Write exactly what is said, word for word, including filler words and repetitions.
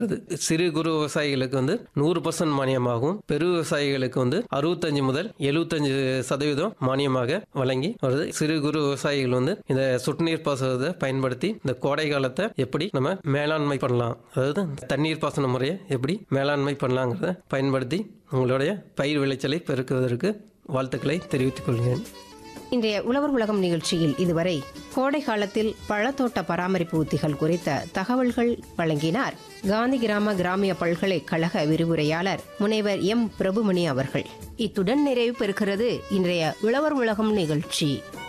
அது சிறு குறு விவசாயிகளுக்கு வந்து நூறு பர்சன்ட் மானியமாகவும் பெரு விவசாயிகளுக்கு வந்து அறுபத்தஞ்சு முதல் எழுபத்தஞ்சு சதவீதம் மானியமாக வழங்கி வருது. சிறு குறு விவசாயிகள் வந்து இந்த சொட்டு நீர் பாசனத்தை பயன்படுத்தி இந்த கோடை காலத்தை எப்படி நம்ம மேலாண்மை பண்ணலாம், அதாவது தண்ணீர் பாசன முறையை எப்படி மேலாண்மை பண்ணலாங்கிறத பயன்படுத்தி உங்களுடைய பயிர் விளைச்சலை பெருக்குவதற்கு வாழ்த்துக்களை தெரிவித்துக் கொள்கிறேன். இன்றைய உழவர் உலகம் நிகழ்ச்சியில் இதுவரை கோடை காலத்தில் பழத்தோட்ட பராமரிப்பு உத்திகள் குறித்த தகவல்கள் வழங்கினார் காந்தி கிராம கிராமிய பல்கலைக்கழக விரிவுரையாளர் முனைவர் எம் பிரபுமணி அவர்கள். இத்துடன் நிறைவு பெறுகிறது இன்றைய உழவர் உலகம் நிகழ்ச்சி.